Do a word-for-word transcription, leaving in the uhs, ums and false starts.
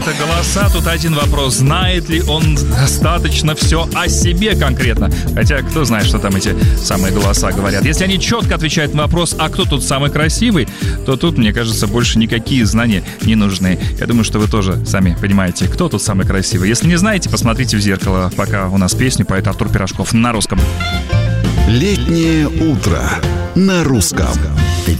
Это голоса, тут один вопрос. Знает ли он достаточно все о себе конкретно? Хотя, кто знает, что там эти самые голоса говорят. Если они четко отвечают на вопрос, а кто тут самый красивый, то тут, мне кажется, больше никакие знания не нужны. Я думаю, что вы тоже сами понимаете, кто тут самый красивый. Если не знаете, посмотрите в зеркало. Пока у нас песню поет Артур Пирожков на русском. Летнее утро на русском.